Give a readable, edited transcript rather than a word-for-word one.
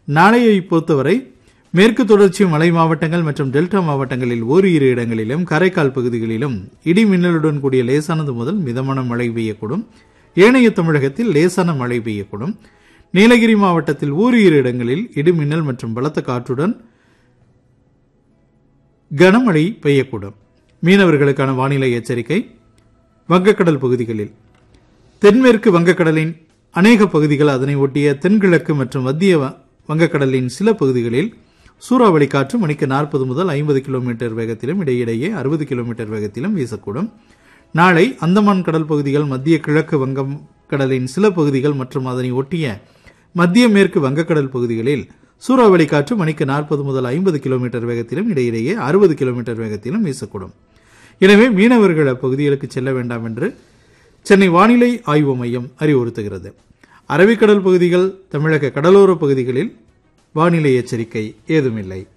நாளையை பொறுத்தவரை மேற்கு தொடர்ச்சி மலை மாவட்டங்கள் மற்றும் டெல்டா மாவட்டங்களில் ஓரிரு இடங்களிலும் காரைக்கால் பகுதிகளிலும் இடி மின்னலுடன் கூடிய லேசானது முதல் மிதமான மழை பெய்யக்கூடும். ஏனைய தமிழகத்தில் லேசான மழை பெய்யக்கூடும். நீலகிரி மாவட்டத்தில் ஓரிரு இடங்களில் இடி மின்னல் மற்றும் பலத்த காற்றுடன் கனமழை பெய்யக்கூடும். மீனவர்களுக்கான வானிலை எச்சரிக்கை. வங்கக்கடல் பகுதிகளில் தென்மேற்கு வங்கக்கடலின் அநேக பகுதிகள், அதனை ஒட்டிய தென்கிழக்கு மற்றும் மத்திய வங்கக்கடலின் சில பகுதிகளில் சூறாவளி காற்று மணிக்கு 40 முதல் 50 கிலோமீட்டர் வேகத்திலும் இடையிடையே 60 கிலோமீட்டர் வேகத்திலும் வீசக்கூடும். நாளை அந்தமான் கடல் பகுதிகள், மத்திய கிழக்கு வங்கக்கடலின் சில பகுதிகள் மற்றும் அதனை ஒட்டிய மத்திய மேற்கு வங்கக்கடல் பகுதிகளில் சூறாவளி காற்று மணிக்கு 40 முதல் 50 கிலோமீட்டர் வேகத்திலும் இடையிடையே 60 கிலோமீட்டர் வேகத்திலும் வீசக்கூடும். எனவே மீனவர்கள் அப்பகுதிகளுக்கு செல்ல வேண்டாம் என்று சென்னை வானிலை ஆய்வு மையம் அறிவுறுத்துகிறது. அரபிக்கடல் பகுதிகள், தமிழக கடலோர பகுதிகளில் வானிலை எச்சரிக்கை ஏதுமில்லை.